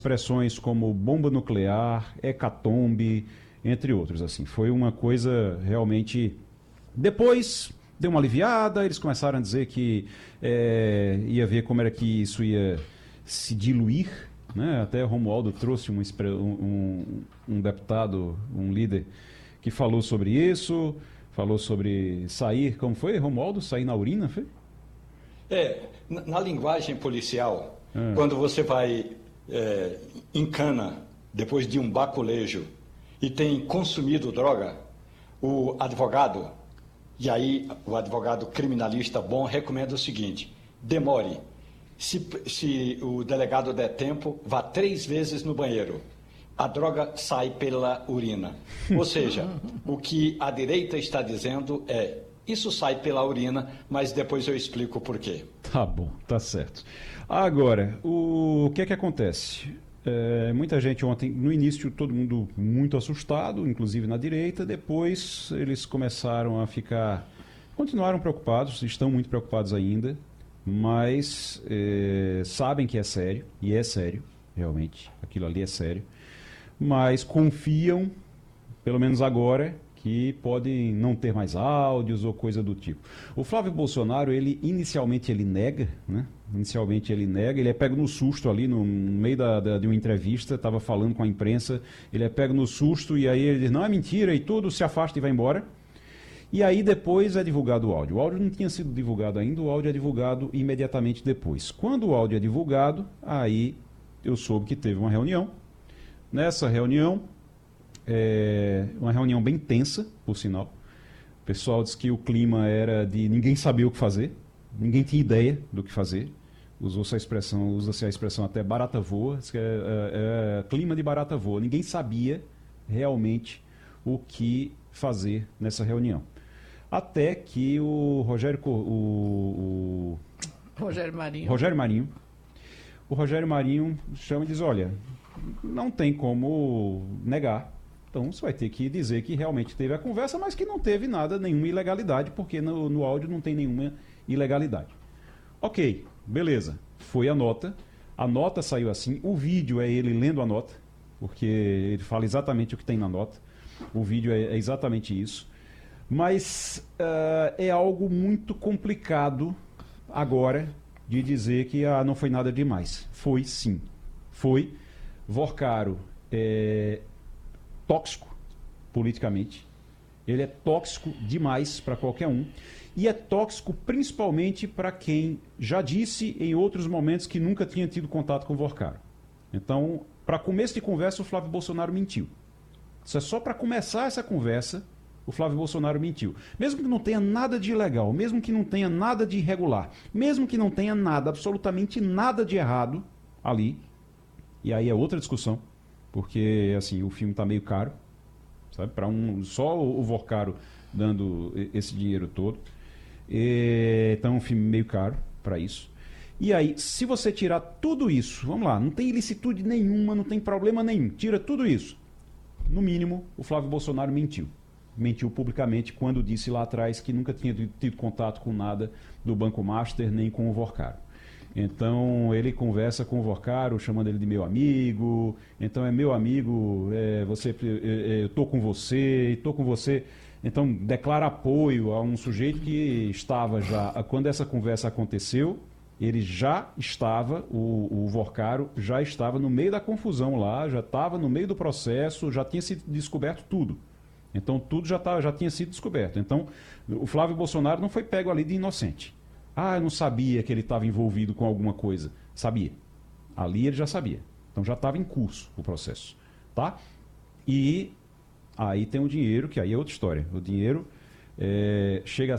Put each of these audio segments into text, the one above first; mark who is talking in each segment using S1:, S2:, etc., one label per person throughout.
S1: expressões como bomba nuclear, hecatombe, entre outros. Assim, foi uma coisa realmente. Depois deu uma aliviada, eles começaram a dizer que ia ver como era que isso ia se diluir. Né? Até Romualdo trouxe um deputado, um líder, que falou sobre isso, falou sobre sair, como foi, Romualdo? Sair na urina, foi?
S2: Na linguagem policial, quando você vai em cana, depois de um baculejo, e tem consumido droga, o advogado, e aí o advogado criminalista bom recomenda o seguinte: demore. Se o delegado der tempo, vá 3 vezes no banheiro. A droga sai pela urina. Ou seja, o que a direita está dizendo é: isso sai pela urina, mas depois eu explico o porquê.
S1: Tá bom, tá certo. Agora, o que é que acontece? Muita gente ontem, no início, todo mundo muito assustado, inclusive na direita. Depois eles começaram a continuaram preocupados, estão muito preocupados ainda, mas sabem que é sério, e é sério, realmente, aquilo ali é sério, mas confiam, pelo menos agora, que podem não ter mais áudios ou coisa do tipo. O Flávio Bolsonaro, inicialmente ele nega, né? Inicialmente ele nega, ele é pego no susto ali, no meio de uma entrevista, estava falando com a imprensa, ele é pego no susto e aí ele diz, não, é mentira, e tudo, se afasta e vai embora. E aí depois é divulgado o áudio. O áudio não tinha sido divulgado ainda, o áudio é divulgado imediatamente depois. Quando o áudio é divulgado, aí eu soube que teve uma reunião. Nessa reunião, uma reunião bem tensa, por sinal. O pessoal disse que o clima era de ninguém sabia o que fazer, ninguém tinha ideia do que fazer. Usa-se a expressão até barata voa, clima de barata voa. Ninguém sabia realmente o que fazer nessa reunião. Até que o Rogério Marinho chama e diz, olha, não tem como negar. Então você vai ter que dizer que realmente teve a conversa, mas que não teve nenhuma ilegalidade, porque no áudio não tem nenhuma ilegalidade. Ok, beleza. Foi a nota saiu assim, o vídeo é ele lendo a nota, porque ele fala exatamente o que tem na nota. O vídeo é exatamente isso. Mas é algo muito complicado agora de dizer que não foi nada demais. Foi sim. Foi. Vorcaro tóxico politicamente, ele é tóxico demais para qualquer um, e é tóxico principalmente para quem já disse em outros momentos que nunca tinha tido contato com o Vorcaro. Então, para começo de conversa, o Flávio Bolsonaro mentiu. Isso é só para começar essa conversa, o Flávio Bolsonaro mentiu. Mesmo que não tenha nada de ilegal, mesmo que não tenha nada de irregular, mesmo que não tenha nada, absolutamente nada de errado ali, e aí é outra discussão, porque assim, o filme está meio caro, sabe? Para só o Vorcaro dando esse dinheiro todo. Então é um filme meio caro para isso. E aí, se você tirar tudo isso, vamos lá, não tem ilicitude nenhuma, não tem problema nenhum, tira tudo isso. No mínimo, o Flávio Bolsonaro mentiu. Mentiu publicamente quando disse lá atrás que nunca tinha tido contato com nada do Banco Master, nem com o Vorcaro. Então ele conversa com o Vorcaro, chamando ele de meu amigo. Então é meu amigo, eu estou com você. Então declara apoio a um sujeito que estava já, quando essa conversa aconteceu, ele já estava, o Vorcaro já estava no meio da confusão lá, já estava no meio do processo, já tinha sido descoberto tudo. Então tudo já tinha sido descoberto. Então o Flávio Bolsonaro não foi pego ali de inocente. Eu não sabia que ele estava envolvido com alguma coisa. Sabia. Ali ele já sabia. Então já estava em curso o processo. Tá? E aí tem o dinheiro, que aí é outra história. O dinheiro chega a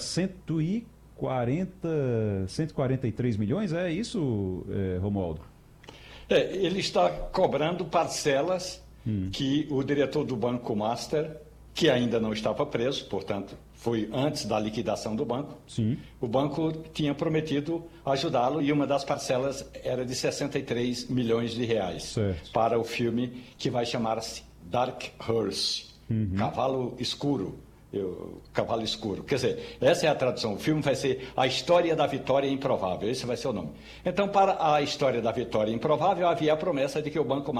S1: 143 milhões, é isso, Romualdo?
S2: Ele está cobrando parcelas que o diretor do Banco Master, que ainda não estava preso, portanto, foi antes da liquidação do banco.
S1: Sim.
S2: O banco tinha prometido ajudá-lo e uma das parcelas era de 63 milhões de reais.
S1: Certo.
S2: Para o filme que vai chamar-se Dark Horse, Cavalo Escuro. Cavalo Escuro. Quer dizer, essa é a tradução. O filme vai ser A História da Vitória Improvável. Esse vai ser o nome. Então, para A História da Vitória Improvável, havia a promessa de que o Banco